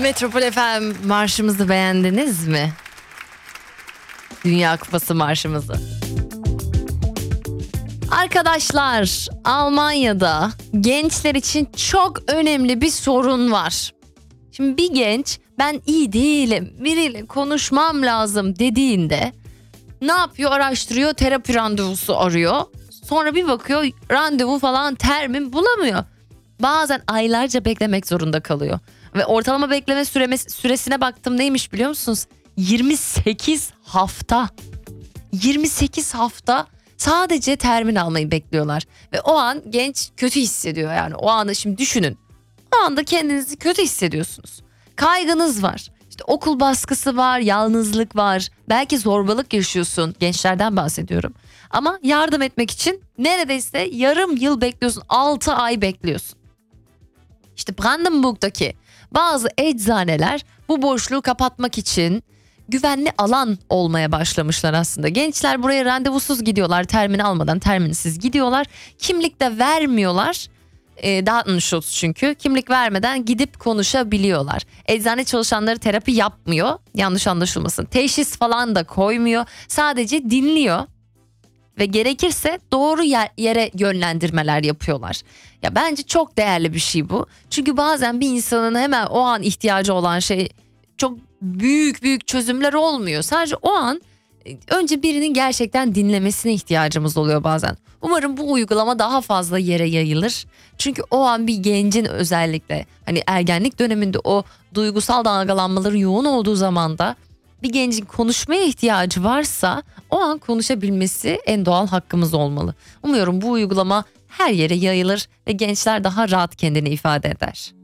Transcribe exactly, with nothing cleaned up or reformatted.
Metropol F M marşımızı beğendiniz mi? Dünya Kupası marşımızı. Arkadaşlar, Almanya'da gençler için çok önemli bir sorun var. Şimdi bir genç ben iyi değilim, biriyle konuşmam lazım dediğinde ne yapıyor? Araştırıyor, terapi randevusu arıyor. Sonra bir bakıyor randevu falan termin bulamıyor. Bazen aylarca beklemek zorunda kalıyor. Ve ortalama bekleme süresi, süresine baktım, neymiş biliyor musunuz? yirmi sekiz hafta. yirmi sekiz hafta sadece termin almayı bekliyorlar. Ve o an genç kötü hissediyor yani. O anı şimdi düşünün. O anda kendinizi kötü hissediyorsunuz. Kaygınız var. İşte okul baskısı var, yalnızlık var. Belki zorbalık yaşıyorsun. Gençlerden bahsediyorum. Ama yardım etmek için neredeyse yarım yıl bekliyorsun. altı ay bekliyorsun. İşte Brandenburg'daki bazı eczaneler bu boşluğu kapatmak için güvenli alan olmaya başlamışlar aslında. Gençler buraya randevusuz gidiyorlar, termin almadan terminsiz gidiyorlar. Kimlik de vermiyorlar. E, Datenschutz çünkü. Kimlik vermeden gidip konuşabiliyorlar. Eczane çalışanları terapi yapmıyor. Yanlış anlaşılmasın. Teşhis falan da koymuyor. Sadece dinliyor. Ve gerekirse doğru yer, yere yönlendirmeler yapıyorlar. Ya bence çok değerli bir şey bu. Çünkü bazen bir insanın hemen o an ihtiyacı olan şey çok büyük büyük çözümler olmuyor. Sadece o an önce birinin gerçekten dinlemesine ihtiyacımız oluyor bazen. Umarım bu uygulama daha fazla yere yayılır. Çünkü o an bir gencin özellikle hani ergenlik döneminde o duygusal dalgalanmaları yoğun olduğu zamanda bir gencin konuşmaya ihtiyacı varsa o an konuşabilmesi en doğal hakkımız olmalı. Umuyorum bu uygulama her yere yayılır ve gençler daha rahat kendini ifade eder.